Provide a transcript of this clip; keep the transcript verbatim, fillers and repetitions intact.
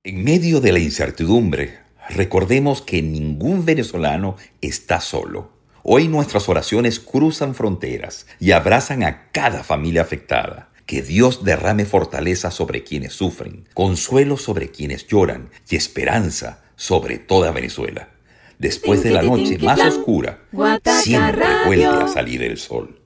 En medio de la incertidumbre, recordemos que ningún venezolano está solo. Hoy nuestras oraciones cruzan fronteras y abrazan a cada familia afectada. Que Dios derrame fortaleza sobre quienes sufren, consuelo sobre quienes lloran y esperanza sobre toda Venezuela. Después de la noche más oscura, siempre vuelve a salir el sol.